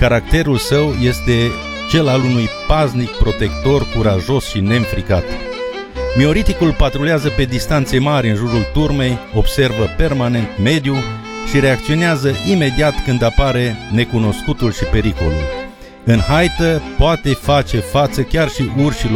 Caracterul său este cel al unui paznic protector curajos și neînfricat. Mioriticul patrulează pe distanțe mari în jurul turmei, observă permanent mediul și reacționează imediat când apare necunoscutul și pericolul. În haită poate face față chiar și urșilor